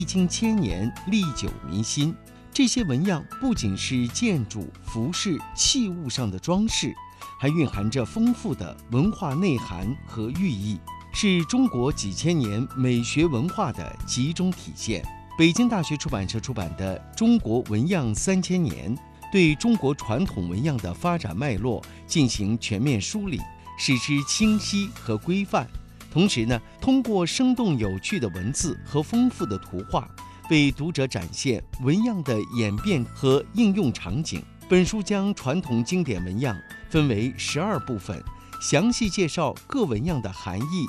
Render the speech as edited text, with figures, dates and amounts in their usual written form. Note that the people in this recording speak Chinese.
历经千年，历久弥新。这些纹样不仅是建筑、服饰、器物上的装饰，还蕴含着丰富的文化内涵和寓意，是中国几千年美学文化的集中体现。北京大学出版社出版的《中国纹样3000年》，对中国传统纹样的发展脉络进行全面梳理，使之清晰和规范。同时呢，通过生动有趣的文字和丰富的图画，为读者展现纹样的演变和应用场景。本书将传统经典纹样分为12部分，详细介绍各纹样的含义